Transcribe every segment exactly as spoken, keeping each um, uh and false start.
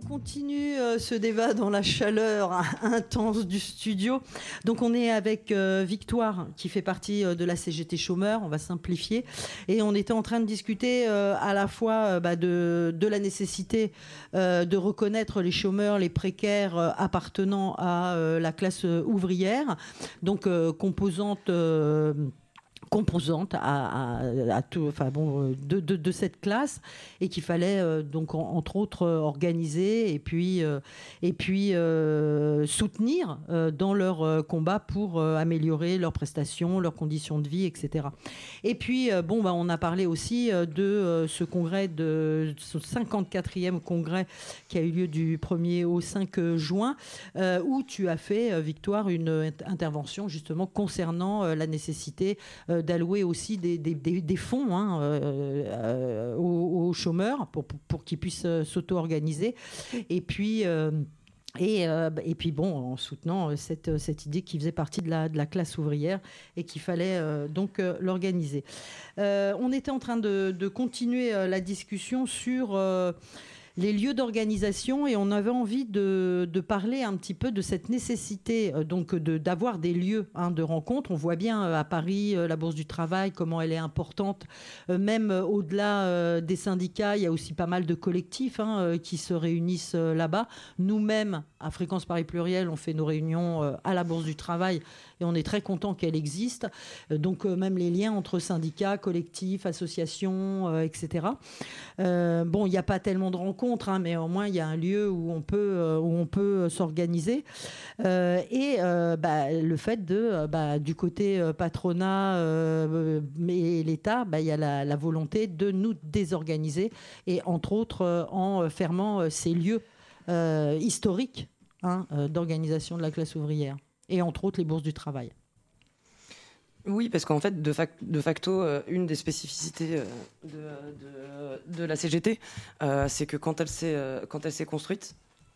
continue euh, ce débat dans la chaleur intense du studio. Donc on est avec euh, Victoire qui fait partie euh, de la C G T chômeurs, on va simplifier, et on était en train de discuter euh, à la fois euh, bah, de, de la nécessité euh, de reconnaître les chômeurs, les précaires euh, appartenant à euh, la classe ouvrière, donc euh, composante euh, composante à, à, à tout, enfin bon, de, de, de cette classe, et qu'il fallait euh, donc en, entre autres euh, organiser et puis, euh, et puis euh, soutenir euh, dans leur euh, combat pour euh, améliorer leurs prestations, leurs conditions de vie, et cetera. Et puis euh, bon, bah, on a parlé aussi euh, de euh, ce congrès, de ce cinquante-quatrième congrès qui a eu lieu du premier au cinq juin, euh, où tu as fait, euh, Victoire, une intervention justement concernant euh, la nécessité euh, d'allouer aussi des, des, des, des fonds hein, euh, euh, aux, aux chômeurs pour, pour, pour qu'ils puissent euh, s'auto-organiser. Et puis... Euh, Et, euh, et puis bon, en soutenant cette, cette idée qui faisait partie de la, de la classe ouvrière et qu'il fallait euh, donc euh, l'organiser. Euh, on était en train de, de continuer euh, la discussion sur euh, les lieux d'organisation, et on avait envie de, de parler un petit peu de cette nécessité euh, donc de, d'avoir des lieux hein, de rencontre. On voit bien euh, à Paris euh, la Bourse du Travail, comment elle est importante, euh, même euh, au-delà euh, des syndicats, il y a aussi pas mal de collectifs hein, euh, qui se réunissent euh, là-bas. Nous-mêmes, à Fréquence Paris Pluriel, on fait nos réunions euh, à la Bourse du Travail et on est très content qu'elle existe. Euh, donc euh, même les liens entre syndicats, collectifs, associations, euh, et cetera. Euh, bon, il n'y a pas tellement de rencontres, Hein, mais au moins il y a un lieu où on peut, euh, où on peut s'organiser. Euh, et euh, bah, le fait de, bah, du côté euh, patronat euh, et l'État, bah, il y a la, la volonté de nous désorganiser, et entre autres euh, en fermant euh, ces lieux euh, historiques hein, euh, d'organisation de la classe ouvrière, et entre autres les bourses du travail. Oui, parce qu'en fait, de, fac- de facto, euh, une des spécificités euh, de, de, de la C G T, euh, c'est que quand elle s'est, euh, quand elle s'est construite,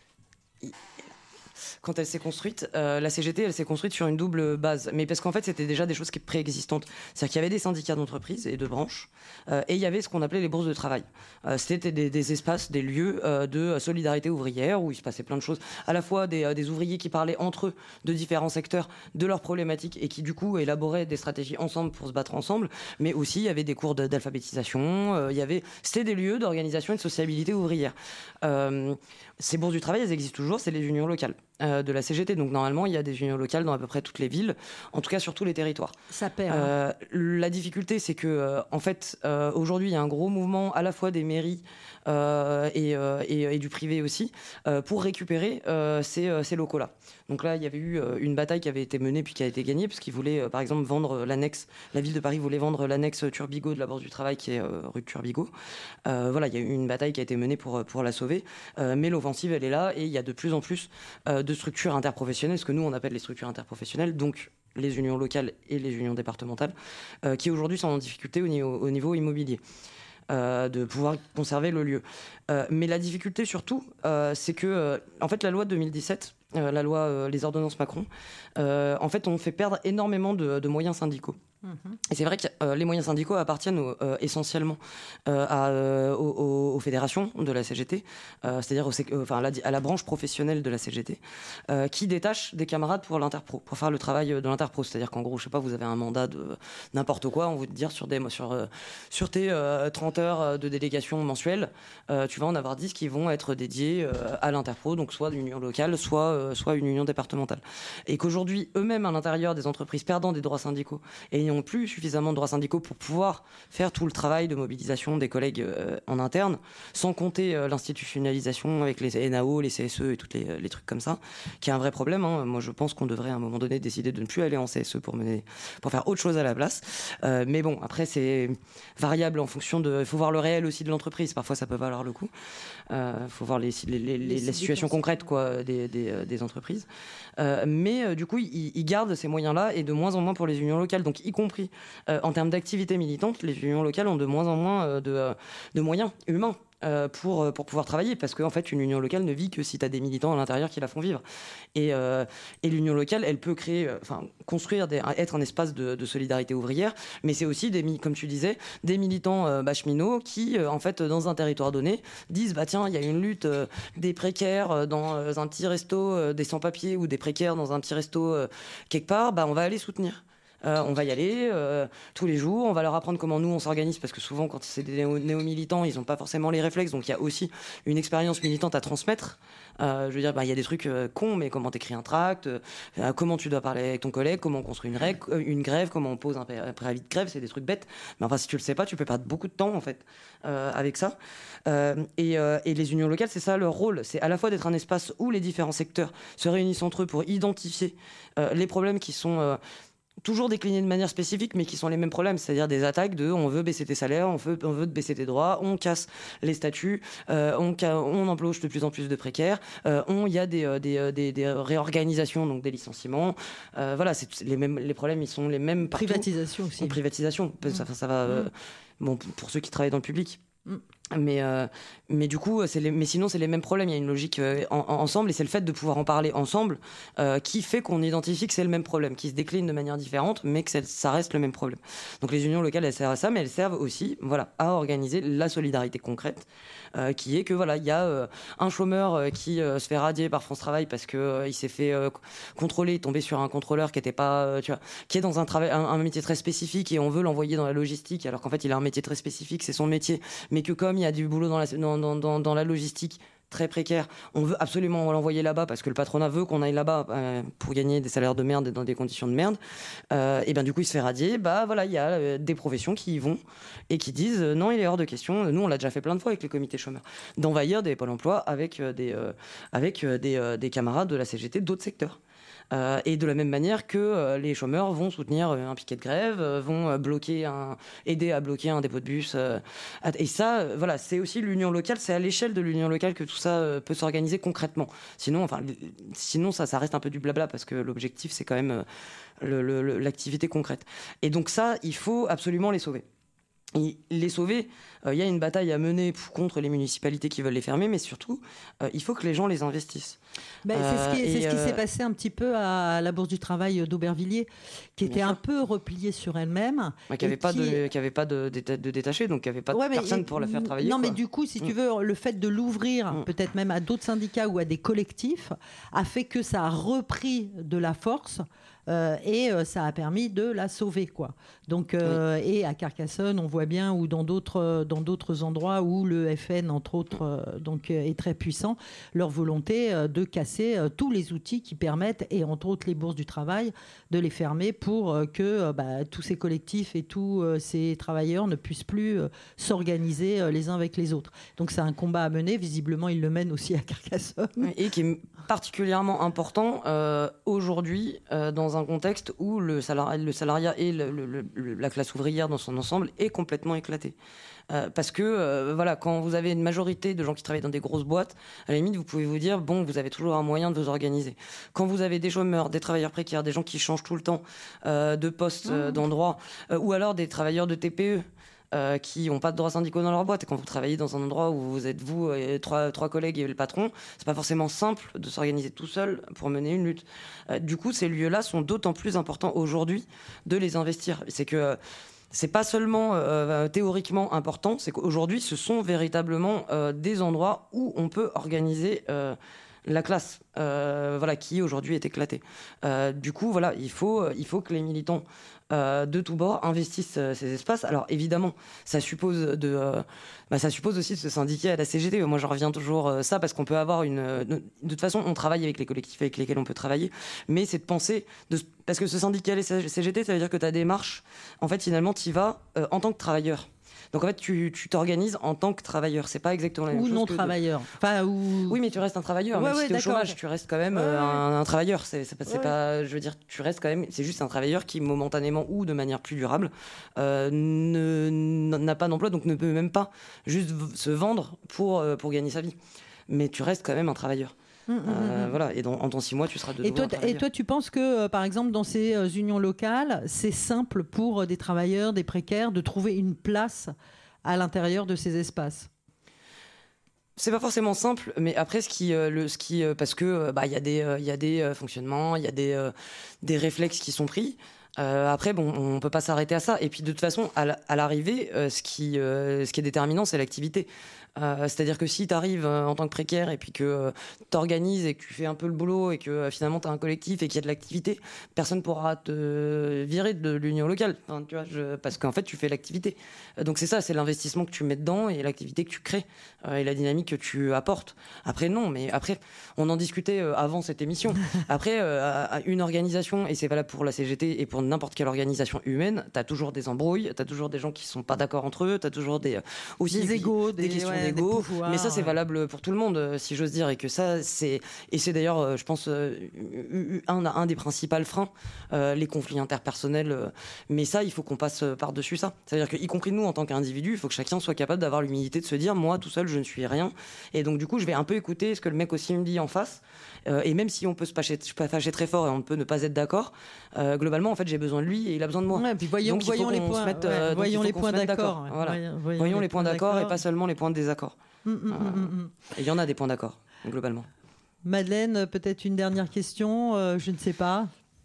quand elle s'est construite, euh, la C G T, elle s'est construite sur une double base. Mais parce qu'en fait, c'était déjà des choses qui étaient préexistantes. C'est-à-dire qu'il y avait des syndicats d'entreprises et de branches, euh, et il y avait ce qu'on appelait les bourses de travail. Euh, c'était des, des espaces, des lieux euh, de solidarité ouvrière où il se passait plein de choses. À la fois des, euh, des ouvriers qui parlaient entre eux de différents secteurs, de leurs problématiques, et qui du coup élaboraient des stratégies ensemble pour se battre ensemble. Mais aussi, il y avait des cours de, d'alphabétisation. Euh, il y avait, c'était des lieux d'organisation et de sociabilité ouvrière. Euh, ces bourses du travail, elles existent toujours. C'est les unions locales euh, de la C G T. Donc normalement, il y a des unions locales dans à peu près toutes les villes, en tout cas sur tous les territoires. Ça perd. Euh, la difficulté, c'est que euh, en fait, euh, aujourd'hui, il y a un gros mouvement à la fois des mairies euh, et, euh, et, et du privé aussi euh, pour récupérer euh, ces, euh, ces locaux-là. Donc là, il y avait eu euh, une bataille qui avait été menée puis qui a été gagnée, parce qu'ils voulaient, euh, par exemple, vendre l'annexe. La ville de Paris voulait vendre l'annexe Turbigo de la Bourse du Travail, qui est euh, rue de Turbigo. Euh, voilà, il y a eu une bataille qui a été menée pour pour la sauver, euh, mais l'offensive, elle est là, et il y a de plus en plus euh, de structures interprofessionnelles, ce que nous on appelle les structures interprofessionnelles, donc les unions locales et les unions départementales, euh, qui aujourd'hui sont en difficulté au niveau, au niveau immobilier. Euh, de pouvoir conserver le lieu. Euh, mais la difficulté surtout, euh, c'est que, euh, en fait, la loi de deux mille dix-sept, euh, la loi, euh, les ordonnances Macron, euh, en fait, on fait perdre énormément de, de moyens syndicaux. Mmh. Et c'est vrai que euh, les moyens syndicaux appartiennent au, euh, essentiellement euh, à, euh, aux, aux fédérations de la C G T, euh, c'est-à-dire au, euh, enfin, à, la, à la branche professionnelle de la C G T, euh, qui détache des camarades pour l'interpro, pour faire le travail de l'interpro. C'est-à-dire qu'en gros, je sais pas, vous avez un mandat de n'importe quoi, on va te dire sur, des, sur, euh, sur tes euh, trente heures de délégation mensuelle, euh, tu vas en avoir dix qui vont être dédiés euh, à l'interpro, donc soit une union locale, soit, euh, soit une union départementale. Et qu'aujourd'hui, eux-mêmes, à l'intérieur des entreprises perdant des droits syndicaux et n'ont plus suffisamment de droits syndicaux pour pouvoir faire tout le travail de mobilisation des collègues euh, en interne, sans compter euh, l'institutionnalisation avec les N A O, les C S E et tous les, les trucs comme ça, qui est un vrai problème. Hein. Moi, je pense qu'on devrait à un moment donné décider de ne plus aller en C S E pour mener, pour faire autre chose à la place. Euh, mais bon, après, c'est variable en fonction de... Il faut voir le réel aussi de l'entreprise. Parfois, ça peut valoir le coup. Il euh, faut voir les, les, les, les, les situations concrètes quoi, des, des, des entreprises. Euh, mais euh, du coup, ils, ils gardent ces moyens-là, et de moins en moins pour les unions locales. Donc, y compris euh, en termes d'activité militante, les unions locales ont de moins en moins euh, de, euh, de moyens humains euh, pour, pour pouvoir travailler, parce qu'en fait, une union locale ne vit que si tu as des militants à l'intérieur qui la font vivre. Et, euh, et l'union locale, elle peut créer, enfin, construire, des, être un espace de, de solidarité ouvrière, mais c'est aussi, des, comme tu disais, des militants euh, bah, cheminots qui, euh, en fait, dans un territoire donné, disent, bah tiens, il y a une lutte euh, des précaires euh, dans euh, un petit resto, euh, des sans-papiers ou des précaires dans un petit resto euh, quelque part, bah on va aller soutenir. Euh, on va y aller euh, tous les jours, on va leur apprendre comment nous on s'organise, parce que souvent quand c'est des néo- néo-militants, ils n'ont pas forcément les réflexes, donc il y a aussi une expérience militante à transmettre. Euh, je veux dire, bah, il y a des trucs euh, cons, mais comment t'écris un tract, euh, comment tu dois parler avec ton collègue, comment on construit une, règle, euh, une grève, comment on pose un, pré- un préavis de grève, c'est des trucs bêtes. Mais enfin, si tu le sais pas, tu peux perdre beaucoup de temps en fait euh, avec ça. Euh, et, euh, et les unions locales, c'est ça leur rôle, c'est à la fois d'être un espace où les différents secteurs se réunissent entre eux pour identifier euh, les problèmes qui sont euh, toujours déclinés de manière spécifique, mais qui sont les mêmes problèmes, c'est-à-dire des attaques de on veut baisser tes salaires, on veut, on veut te baisser tes droits, on casse les statuts, euh, on, on embauche de plus en plus de précaires, euh, on il y a des, euh, des, euh, des, des réorganisations, donc des licenciements, euh, voilà, c'est les mêmes, les problèmes ils sont les mêmes partout. Privatisation aussi. Privatisation, mmh. ça, ça va. Euh, mmh. Bon, pour ceux qui travaillent dans le public. Mmh. Mais, euh, mais du coup, c'est les, mais sinon, c'est les mêmes problèmes. Il y a une logique euh, en, en, ensemble, et c'est le fait de pouvoir en parler ensemble euh, qui fait qu'on identifie que c'est le même problème, qui se décline de manière différente, mais que ça reste le même problème. Donc les unions locales, elles servent à ça, mais elles servent aussi, voilà, à organiser la solidarité concrète, euh, qui est que voilà, il y a euh, un chômeur euh, qui euh, se fait radier par France Travail parce que euh, il s'est fait euh, contrôler, tomber sur un contrôleur qui était pas, euh, tu vois, qui est dans un travail, un, un métier très spécifique, et on veut l'envoyer dans la logistique, alors qu'en fait, il a un métier très spécifique, c'est son métier, mais que comme il y a du boulot dans la, dans, dans, dans la logistique très précaire, on veut absolument l'envoyer là-bas parce que le patronat veut qu'on aille là-bas euh, pour gagner des salaires de merde et dans des conditions de merde. Euh, et bien du coup, il se fait radier. Bah voilà, il y a euh, des professions qui y vont et qui disent euh, non, il est hors de question. Nous, on l'a déjà fait plein de fois avec les comités chômeurs, d'envahir des pôles emploi avec euh, des euh, avec euh, des, euh, des camarades de la C G T d'autres secteurs. Euh, et de la même manière que euh, les chômeurs vont soutenir euh, un piquet de grève, euh, vont euh, bloquer un, aider à bloquer un dépôt de bus. Euh, et ça, euh, voilà, c'est aussi l'union locale. C'est à l'échelle de l'union locale que tout ça euh, peut s'organiser concrètement. Sinon, enfin, sinon ça, ça reste un peu du blabla parce que l'objectif, c'est quand même euh, le, le, l'activité concrète. Et donc ça, il faut absolument les sauver. Et les sauver, il euh, y a une bataille à mener pour, contre les municipalités qui veulent les fermer, mais surtout, euh, il faut que les gens les investissent. Ben, euh, c'est ce qui, c'est ce qui euh... s'est passé un petit peu à la Bourse du Travail d'Aubervilliers, qui était un peu repliée sur elle-même. Ouais, qui n'avait pas, qui... de, qui avait pas de, de, de détaché, donc qui n'avait pas ouais, de personne et, pour la faire travailler. Non, quoi. Mais du coup, si tu veux, le fait de l'ouvrir, mm. peut-être même à d'autres syndicats ou à des collectifs, a fait que ça a repris de la force. Euh, et euh, ça a permis de la sauver, quoi. Donc, euh, oui. Et à Carcassonne, on voit bien, ou dans d'autres, dans d'autres endroits où le F N, entre autres, euh, donc, est très puissant, leur volonté euh, de casser euh, tous les outils qui permettent, et entre autres les bourses du travail, de les fermer pour euh, que euh, bah, tous ces collectifs et tous euh, ces travailleurs ne puissent plus euh, s'organiser euh, les uns avec les autres. Donc c'est un combat à mener. Visiblement, ils le mènent aussi à Carcassonne. Et qui est particulièrement important euh, aujourd'hui euh, dans un contexte où le salariat, le salariat et le, le, le, la classe ouvrière dans son ensemble est complètement éclatée. Euh, parce que euh, voilà, quand vous avez une majorité de gens qui travaillent dans des grosses boîtes, à la limite, vous pouvez vous dire bon, vous avez toujours un moyen de vous organiser. Quand vous avez des chômeurs, des travailleurs précaires, des gens qui changent tout le temps euh, de poste, euh, d'endroit, euh, ou alors des travailleurs de T P E. Euh, qui n'ont pas de droits syndicaux dans leur boîte, et quand vous travaillez dans un endroit où vous êtes vous et trois, trois collègues et le patron, c'est pas forcément simple de s'organiser tout seul pour mener une lutte. Euh, du coup, ces lieux-là sont d'autant plus importants aujourd'hui de les investir. C'est que euh, c'est pas seulement euh, théoriquement important, c'est qu'aujourd'hui, ce sont véritablement euh, des endroits où on peut organiser euh, la classe, euh, voilà, qui aujourd'hui est éclatée. Euh, du coup, voilà, il faut, il faut que les militants euh, de tous bords investissent euh, ces espaces. Alors évidemment, ça suppose de, euh, bah, ça suppose aussi de se syndiquer à la C G T. Moi, je reviens toujours euh, ça parce qu'on peut avoir une. De, de toute façon, on travaille avec les collectifs avec lesquels on peut travailler, mais c'est de penser de, parce que se syndiquer à la C G T, ça veut dire que ta démarche, en fait, finalement, tu y vas euh, en tant que travailleur. Donc en fait, tu, tu t'organises en tant que travailleur. C'est pas exactement la même ou chose. Non que travailleur. De... Enfin, ou... Oui, mais tu restes un travailleur. Ouais, même ouais, si t'es au d'accord. chômage, tu restes quand même ouais, euh, ouais. un, un travailleur. C'est, c'est, pas, c'est ouais. pas, je veux dire, tu restes quand même. C'est juste un travailleur qui momentanément ou de manière plus durable euh, ne, n'a pas d'emploi, donc ne peut même pas juste v- se vendre pour euh, pour gagner sa vie. Mais tu restes quand même un travailleur. Mmh, euh, mmh. Voilà, et dans, en dans six mois, tu seras de nouveau et toi, un travailleur. Et toi, tu penses que, euh, par exemple, dans ces euh, unions locales, c'est simple pour euh, des travailleurs, des précaires, de trouver une place à l'intérieur de ces espaces? C'est pas forcément simple, mais après, ce qui, euh, le, ce qui, euh, parce que bah il y a des, il euh, y a des euh, fonctionnements, il y a des, euh, des réflexes qui sont pris. Euh, après, bon, on peut pas s'arrêter à ça. Et puis, de toute façon, à l'arrivée, euh, ce qui, euh, ce qui est déterminant, c'est l'activité. Euh, c'est-à-dire que si tu arrives euh, en tant que précaire et puis que euh, tu organises et que tu fais un peu le boulot et que euh, finalement tu as un collectif et qu'il y a de l'activité, personne pourra te virer de l'union locale, enfin, tu vois, je, parce qu'en fait tu fais l'activité. Donc c'est ça, c'est l'investissement que tu mets dedans et l'activité que tu crées euh, et la dynamique que tu apportes. Après non, mais après on en discutait euh, avant cette émission. Après euh, une organisation, et c'est valable pour la C G T et pour n'importe quelle organisation humaine, tu as toujours des embrouilles, tu as toujours des gens qui sont pas d'accord entre eux, tu as toujours des, aussi des égos, des, des questions ouais, d'ego, pouvoirs, mais ça c'est ouais. valable pour tout le monde, si j'ose dire, et que ça c'est et c'est d'ailleurs, je pense, un, un des principaux freins, euh, les conflits interpersonnels. Euh, mais ça, il faut qu'on passe par dessus ça. C'est-à-dire que, y compris nous en tant qu'individus, il faut que chacun soit capable d'avoir l'humilité de se dire, moi tout seul, je ne suis rien. Et donc du coup, je vais un peu écouter ce que le mec aussi me dit en face. Euh, et même si on peut se fâcher, fâcher très fort et on peut ne pas être d'accord, euh, globalement, en fait, j'ai besoin de lui et il a besoin de moi. Ouais, puis voyons, donc, voyons les points, mette, ouais, euh, voyons les points d'accord. Ouais. Voilà. Voyons, voyons, voyons les points d'accord et pas seulement les points de désaccord. Mmh, mmh, euh, mmh. Et il y en a des points d'accord, globalement. Madeleine, peut-être une dernière question, euh, je ne sais pas.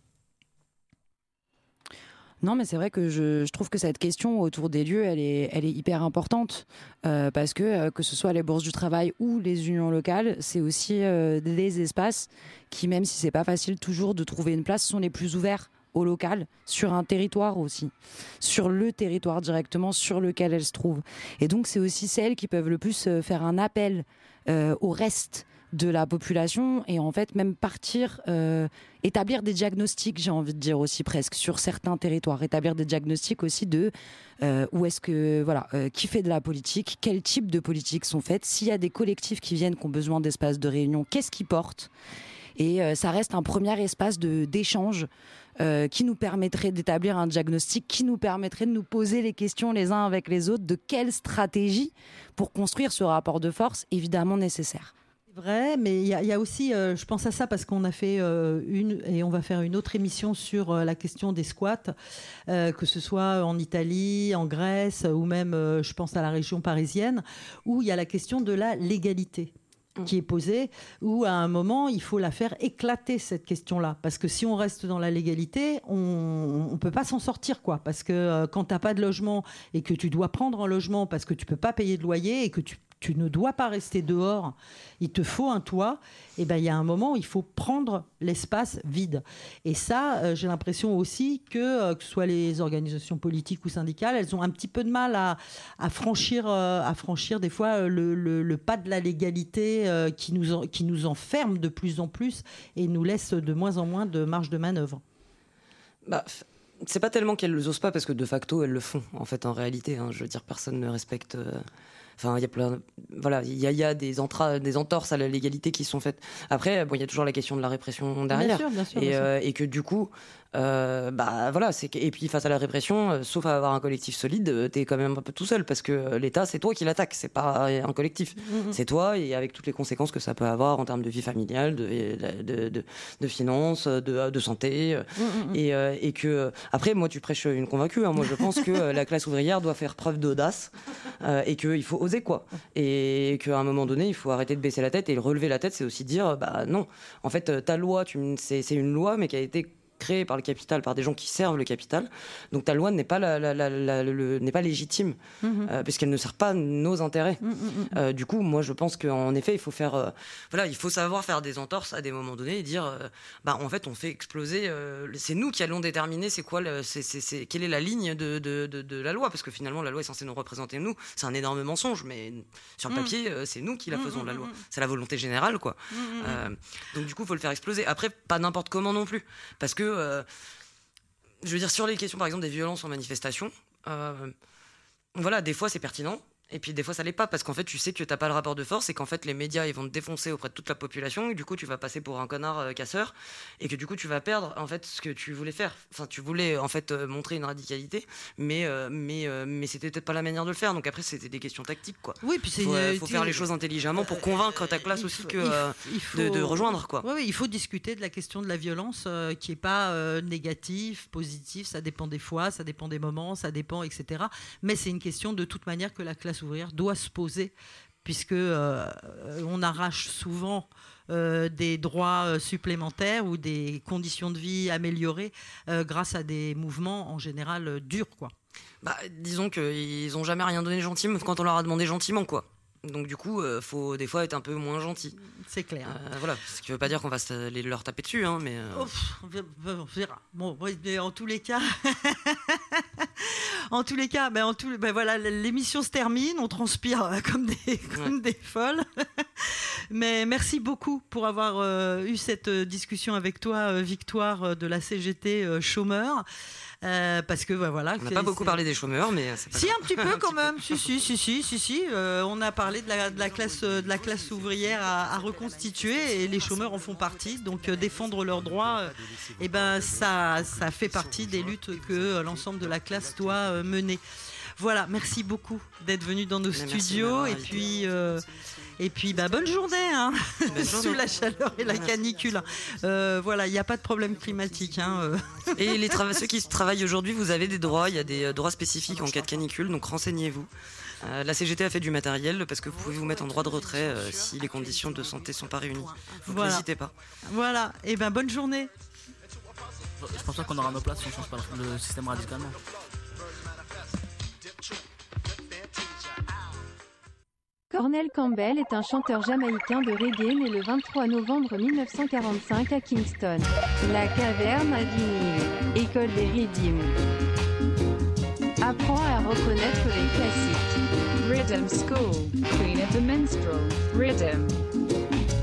Non, mais c'est vrai que je, je trouve que cette question autour des lieux, elle est, elle est hyper importante euh, parce que euh, que ce soit les bourses du travail ou les unions locales, c'est aussi euh, des espaces qui, même si c'est pas facile toujours de trouver une place, sont les plus ouverts au local, sur un territoire aussi, sur le territoire directement sur lequel elles se trouvent. Et donc, c'est aussi celles qui peuvent le plus euh, faire un appel euh, au reste de la population et en fait même partir, euh, établir des diagnostics, j'ai envie de dire aussi presque, sur certains territoires, établir des diagnostics aussi de euh, où est-ce que, voilà, euh, qui fait de la politique, quel type de politiques sont faites, s'il y a des collectifs qui viennent, qui ont besoin d'espaces de réunion, qu'est-ce qu'ils portent. Et euh, ça reste un premier espace de, d'échange euh, qui nous permettrait d'établir un diagnostic, qui nous permettrait de nous poser les questions les uns avec les autres de quelle stratégie pour construire ce rapport de force évidemment nécessaire. Vrai, mais il y, y a aussi, euh, je pense à ça parce qu'on a fait euh, une, et on va faire une autre émission sur euh, la question des squats, euh, que ce soit en Italie, en Grèce, ou même, euh, je pense à la région parisienne, où il y a la question de la légalité qui est posée, où à un moment, il faut la faire éclater, cette question-là. Parce que si on reste dans la légalité, on ne peut pas s'en sortir, quoi. Parce que euh, quand tu n'as pas de logement et que tu dois prendre un logement parce que tu ne peux pas payer de loyer et que tu tu ne dois pas rester dehors, il te faut un toit, et ben il y a un moment où il faut prendre l'espace vide. Et ça, euh, j'ai l'impression aussi que, euh, que ce soit les organisations politiques ou syndicales, elles ont un petit peu de mal à, à, franchir, euh, à franchir des fois le, le, le pas de la légalité euh, qui, nous en, qui nous enferme de plus en plus et nous laisse de moins en moins de marge de manœuvre. Bah, c'est pas tellement qu'elles n'osent pas, parce que de facto, elles le font, en fait, en réalité. Hein, je veux dire, personne ne respecte... Euh... Enfin, il y a plein, voilà, il y a, y a des, entra, des entorses à la légalité qui sont faites. Après, bon, il y a toujours la question de la répression derrière, bien sûr, bien sûr, et, bien sûr. Euh, et que du coup, euh, bah voilà, c'est que, et puis face à la répression, euh, sauf à avoir un collectif solide, euh, t'es quand même un peu tout seul, parce que l'État, c'est toi qui l'attaque, c'est pas un collectif, mm-hmm. c'est toi, et avec toutes les conséquences que ça peut avoir en termes de vie familiale, de, de, de, de finances, de, de santé, mm-hmm. et, euh, et que après, moi, tu prêches une convaincue. Hein, moi, je pense que la classe ouvrière doit faire preuve d'audace, euh, et qu'il faut oser, quoi, et qu'à un moment donné, il faut arrêter de baisser la tête, et relever la tête, c'est aussi dire, bah non, en fait, ta loi, tu, c'est, c'est une loi, mais qui a été créée par le capital, par des gens qui servent le capital. Donc ta loi n'est pas, la, la, la, la, le, n'est pas légitime, mmh. euh, puisqu'elle ne sert pas nos intérêts. Mmh, mmh. Euh, du coup, moi, je pense qu'en effet, il faut faire, euh, voilà, il faut savoir faire des entorses à des moments donnés et dire, euh, bah, en fait, on fait exploser. Euh, c'est nous qui allons déterminer c'est quoi, le, c'est, c'est, c'est, quelle est la ligne de, de, de, de la loi, parce que finalement, la loi est censée nous représenter nous. C'est un énorme mensonge, mais sur le papier, euh, c'est nous qui la faisons, la loi. C'est la volonté générale, quoi. Euh, donc du coup, il faut le faire exploser. Après, pas n'importe comment non plus, parce que Euh, je veux dire, sur les questions par exemple des violences en manifestation, euh, voilà, des fois c'est pertinent, et puis des fois ça l'est pas, parce qu'en fait tu sais que t'as pas le rapport de force, et qu'en fait les médias ils vont te défoncer auprès de toute la population, et du coup tu vas passer pour un connard euh, casseur, et que du coup tu vas perdre en fait ce que tu voulais faire. Enfin, tu voulais en fait euh, montrer une radicalité, mais euh, mais euh, mais c'était peut-être pas la manière de le faire. Donc après c'était des questions tactiques, quoi. Oui, puis c'est faut, euh, faut faire les choses intelligemment pour convaincre ta classe il aussi faut, que euh, il faut, de, de rejoindre, quoi. Oui, oui, il faut discuter de la question de la violence euh, qui est pas euh, négative, positive. Ça dépend des fois, ça dépend des moments, ça dépend, et cetera. Mais c'est une question de toute manière que la classe ouvrière doit se poser puisque euh, on arrache souvent euh, des droits supplémentaires ou des conditions de vie améliorées euh, grâce à des mouvements en général euh, durs, quoi. Bah, disons qu'ils n'ont jamais rien donné gentiment quand on leur a demandé gentiment, quoi. Donc du coup, euh, faut des fois être un peu moins gentil. C'est clair. Euh, voilà, ce qui veut pas dire qu'on va se, les, leur taper dessus, hein, mais. Euh... Oh, on verra. Bon, mais en tous les cas, en tous les cas, ben en tout, ben voilà, l'émission se termine, on transpire comme des, comme ouais. des folles. Mais merci beaucoup pour avoir euh, eu cette discussion avec toi, Victoire de la C G T euh, chômeurs. Euh, parce que bah, voilà, on n'a pas beaucoup c'est... parlé des chômeurs, mais c'est pas si grave. Un petit peu quand même. si si si si si si. Euh, on a parlé de la, de la classe de la classe ouvrière à, à reconstituer et les chômeurs en font partie. Donc euh, défendre leurs droits, euh, et ben ça ça fait partie des luttes que euh, l'ensemble de la classe doit euh, mener. Voilà, merci beaucoup d'être venu dans nos mais studios et puis. Euh, Et puis, bah, bonne journée, hein, sous la chaleur et la canicule. Euh, voilà, il n'y a pas de problème climatique. Hein, euh. Et les tra- ceux qui travaillent aujourd'hui, vous avez des droits. Il y a des droits spécifiques en cas de canicule, donc renseignez-vous. Euh, la C G T a fait du matériel parce que vous pouvez vous mettre en droit de retrait euh, si les conditions de santé ne sont pas réunies. Donc voilà. N'hésitez pas. Voilà, et ben bonne journée. Je pense pas qu'on aura nos places si on ne change pas le système radicalement. Cornel Campbell est un chanteur jamaïcain de reggae né le vingt-trois novembre mille neuf cent quarante-cinq à Kingston. La caverne à vinyle. École des rythmes. Apprend à reconnaître les classiques. Rhythm School. Queen of the Minstrel. Rhythm.